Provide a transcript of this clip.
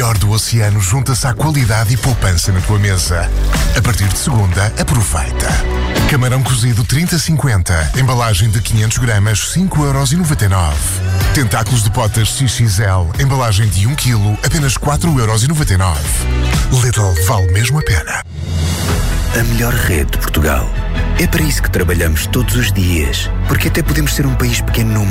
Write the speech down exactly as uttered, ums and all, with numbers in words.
melhor do oceano junta-se à qualidade e poupança na tua mesa. A partir de segunda, aproveita. Camarão cozido trinta cinquenta, embalagem de quinhentos gramas, cinco euros e noventa e nove. Tentáculos de potas X X L, embalagem de um quilo, apenas quatro euros e noventa e nove. Lidl, vale mesmo a pena. A melhor rede de Portugal. É para isso que trabalhamos todos os dias, porque até podemos ser um país pequeno no